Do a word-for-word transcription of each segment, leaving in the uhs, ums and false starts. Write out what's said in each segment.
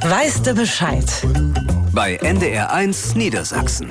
Weißt du Bescheid? Bei N D R eins Niedersachsen.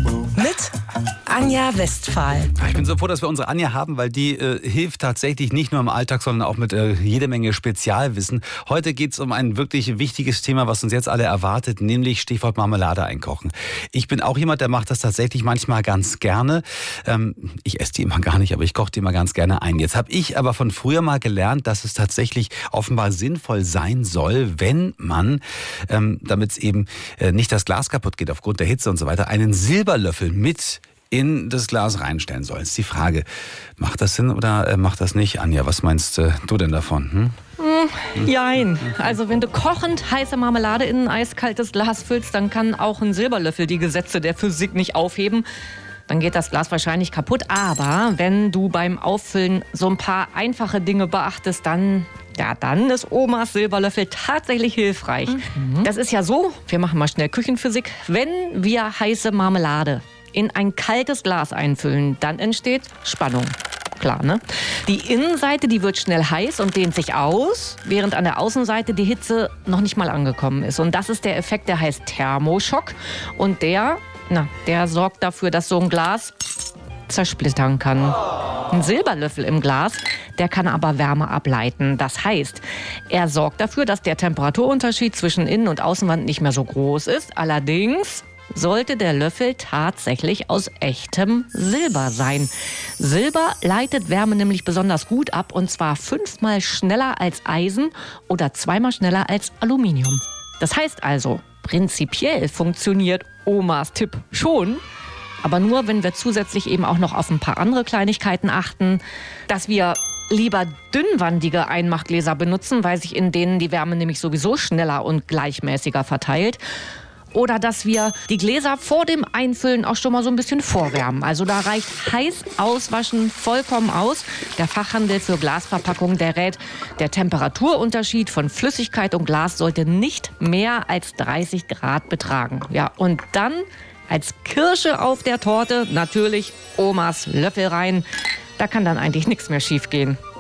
Mit Anja Westphal. Ich bin so froh, dass wir unsere Anja haben, weil die äh, hilft tatsächlich nicht nur im Alltag, sondern auch mit äh, jede Menge Spezialwissen. Heute geht es um ein wirklich wichtiges Thema, was uns jetzt alle erwartet, nämlich Stichwort Marmelade einkochen. Ich bin auch jemand, der macht das tatsächlich manchmal ganz gerne. Ähm, ich esse die immer gar nicht, aber ich koche die immer ganz gerne ein. Jetzt habe ich aber von früher mal gelernt, dass es tatsächlich offenbar sinnvoll sein soll, wenn man, ähm, damit es eben äh, nicht das Glas kaputt geht aufgrund der Hitze und so weiter, einen Silberlöffel mit in das Glas reinstellen soll. Ist die Frage, macht das Sinn oder äh, macht das nicht? Anja, was meinst äh, du denn davon? Hm? Hm, jein. Also wenn du kochend heiße Marmelade in ein eiskaltes Glas füllst, dann kann auch ein Silberlöffel die Gesetze der Physik nicht aufheben. Dann geht das Glas wahrscheinlich kaputt. Aber wenn du beim Auffüllen so ein paar einfache Dinge beachtest, dann, ja, dann ist Omas Silberlöffel tatsächlich hilfreich. Mhm. Das ist ja so, wir machen mal schnell Küchenphysik, wenn wir heiße Marmelade in ein kaltes Glas einfüllen, dann entsteht Spannung. Klar, ne? Die Innenseite, die wird schnell heiß und dehnt sich aus, während an der Außenseite die Hitze noch nicht mal angekommen ist. Und das ist der Effekt, der heißt Thermoschock. Und der, na, der sorgt dafür, dass so ein Glas zersplittern kann. Ein Silberlöffel im Glas, der kann aber Wärme ableiten. Das heißt, er sorgt dafür, dass der Temperaturunterschied zwischen Innen- und Außenwand nicht mehr so groß ist. Allerdings sollte der Löffel tatsächlich aus echtem Silber sein. Silber leitet Wärme nämlich besonders gut ab, und zwar fünfmal schneller als Eisen oder zweimal schneller als Aluminium. Das heißt also, prinzipiell funktioniert Omas Tipp schon, aber nur, wenn wir zusätzlich eben auch noch auf ein paar andere Kleinigkeiten achten, dass wir lieber dünnwandige Einmachgläser benutzen, weil sich in denen die Wärme nämlich sowieso schneller und gleichmäßiger verteilt. Oder dass wir die Gläser vor dem Einfüllen auch schon mal so ein bisschen vorwärmen. Also da reicht heiß auswaschen vollkommen aus. Der Fachhandel für Glasverpackungen, der rät, der Temperaturunterschied von Flüssigkeit und Glas sollte nicht mehr als dreißig Grad betragen. Ja, und dann als Kirsche auf der Torte natürlich Omas Löffel rein. Da kann dann eigentlich nichts mehr schief gehen.